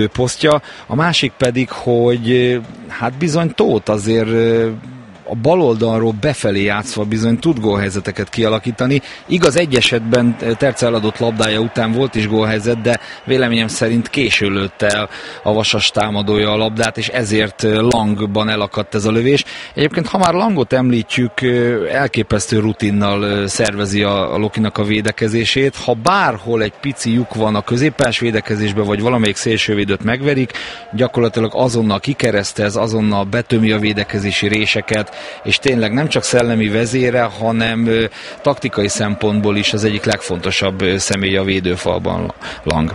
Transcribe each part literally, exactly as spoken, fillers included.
posztja, a másik pedig, hogy hát bizony Tóth azért a bal oldalról befelé játszva bizony tud gólhelyzeteket kialakítani. Igaz, egy esetben Terce eladott labdája után volt is gólhelyzet, de véleményem szerint késő lőtte el a Vasas támadója a labdát, és ezért Langban elakadt ez a lövés. Egyébként, ha már Langot említjük, elképesztő rutinnal szervezi a, a Lokinak a védekezését. Ha bárhol egy pici lyuk van a középpályás védekezésben, vagy valamelyik szélsővédőt megverik, gyakorlatilag azonnal kikeresztez, azonnal betömi a védekezési réseket, és tényleg nem csak szellemi vezére, hanem ö, taktikai szempontból is az egyik legfontosabb ö, személy a védőfalban Lang.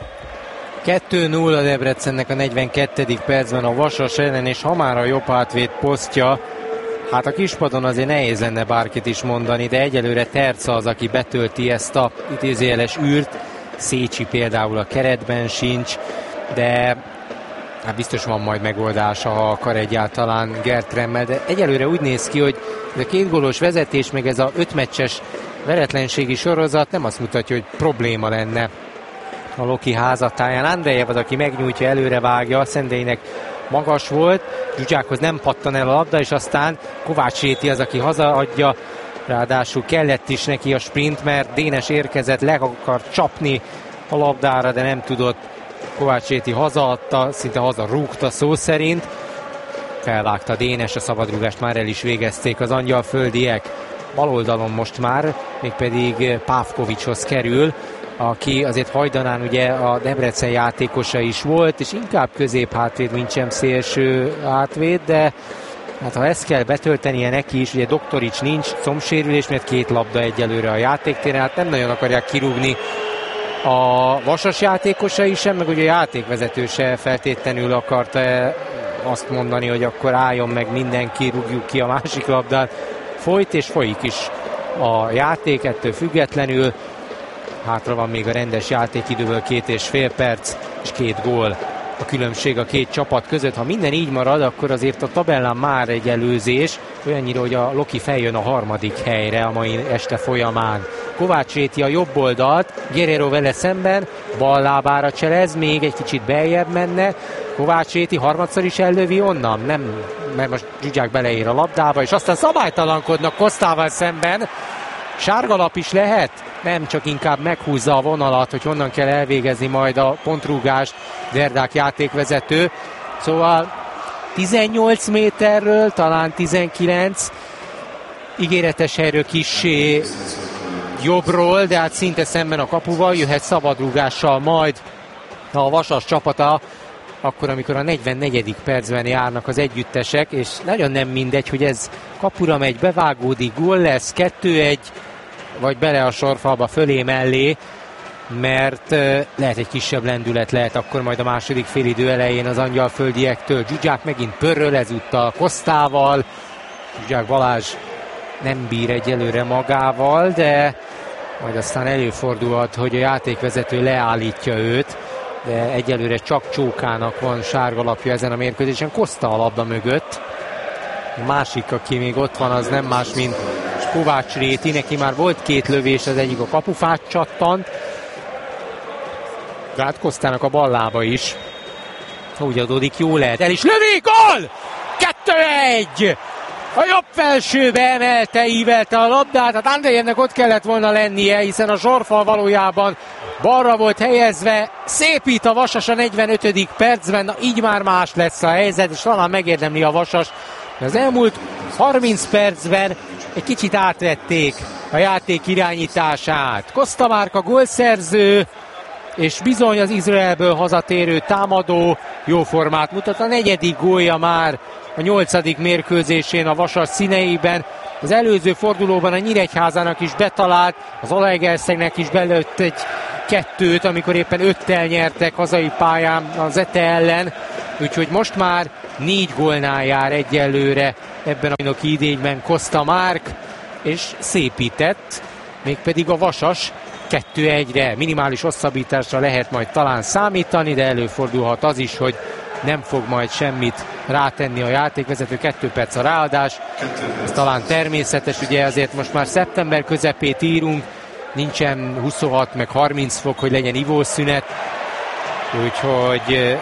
kettő null a Debrecennek a negyvenkettedik percben a Vasas ellen, és ha már a jobb hátvéd posztja, hát a kispadon azért nehéz lenne bárkit is mondani, de egyelőre Terce az, aki betölti ezt a idézőjeles űrt. Szécsi például a keretben sincs, de hát biztos van majd megoldása, ha akar egyáltalán Gert Remmel, de egyelőre úgy néz ki, hogy ez a két gólos vezetés, meg ez a öt meccses veretlenségi sorozat nem azt mutatja, hogy probléma lenne a Loki házatáján. Andrejev az, aki megnyújtja, előre vágja, Szendeinek magas volt, Zsuzsákhoz nem pattan el a labda, és aztán Kovács Réti az, aki hazaadja, ráadásul kellett is neki a sprint, mert Dénes érkezett, le akar csapni a labdára, de nem tudott. Kovács Réti hazaadta, szinte hazarúgta szó szerint. Felvágta Dénes, a szabadrúgást már el is végezték az angyalföldiek. Bal oldalon most már, mégpedig Pávkovicshoz kerül, aki azért hajdanán ugye a Debrecen játékosa is volt, és inkább középhátvéd, mint sem szélső hátvéd, de hát ha ezt kell betöltenie neki is, ugye Doktorics nincs, combsérülés, mert két labda egyelőre a játéktéren, hát nem nagyon akarják kirúgni a Vasas játékosai sem, meg ugye a játékvezető se feltétlenül akarta azt mondani, hogy akkor álljon meg mindenki, rúgjuk ki a másik labdát. Folyt és folyik is a játék, ettől függetlenül. Hátra van még a rendes játékidőből két és fél perc, és két gól a különbség a két csapat között. Ha minden így marad, akkor azért a tabellán már egy előzés, olyannyira, hogy a Loki feljön a harmadik helyre a mai este folyamán. Kovács Réti a jobb oldalt, Guerrero vele szemben, bal lábára cselez, még egy kicsit beljebb menne. Kovács Réti harmadszor is ellövi onnan, nem, mert most Zsuzsák beleér a labdába, és aztán szabálytalankodnak Kosztával szemben. Sárgalap is lehet? Nem, csak inkább meghúzza a vonalat, hogy honnan kell elvégezni majd a pontrúgást Derdák játékvezető. Szóval tizennyolc méterről, talán tizenkilenc, ígéretes helyről kissé jobbról, de hát szinte szemben a kapuval, jöhet szabadrúgással majd a Vasas csapata, akkor, amikor a negyvennegyedik percben járnak az együttesek, és nagyon nem mindegy, hogy ez kapura megy, bevágódik, gól lesz, kettő egy, vagy bele a sorfalba fölé mellé, mert uh, lehet egy kisebb lendület, lehet akkor majd a második félidő elején az angyalföldiektől. Zsuzsák megint pöröl ezúttal Kosztával, Zsuzsák Balázs nem bír egyelőre magával, de majd aztán előfordulhat, hogy a játékvezető leállítja őt, de egyelőre csak Csókának van sárgalapja ezen a mérkőzésen. Koszta a labda mögött. A másik, aki még ott van, az nem más, mint Kovács Réti. Neki már volt két lövés, az egyik a kapufát csattant. De hát Kosztának a bal lába is. Ha úgy adódik, jó lehet. El is lövi, gól! kettő egy! A jobb felsőbe emelte, ívelte a labdát. Hát Andrejevnek ott kellett volna lennie, hiszen a zsorfal valójában balra volt helyezve. Szépít a Vasas a negyvenötödik percben, na így már más lesz a helyzet, és talán megérdemli a Vasas. Az elmúlt harminc percben egy kicsit átvették a játék irányítását. Koszta Márka gólszerző, és bizony az Izraelből hazatérő támadó jó formát mutat. A negyedik gólja már a nyolcadik mérkőzésén a Vasas színeiben. Az előző fordulóban a Nyíregyházának is betalált, az Zalaegerszegnek is belőtt egy kettőt, amikor éppen öttel nyertek hazai pályán az Zete ellen. Úgyhogy most már négy gólnál jár egyelőre ebben a bajnoki idényben Koszta Márk, és szépített, mégpedig a Vasas kettő egyre, minimális hosszabbításra lehet majd talán számítani, de előfordulhat az is, hogy nem fog majd semmit rátenni a játékvezető. Kettő perc a ráadás, ez talán természetes, ugye azért most már szeptember közepét írunk, nincsen huszonhat meg harminc fok, hogy legyen ivószünet, úgyhogy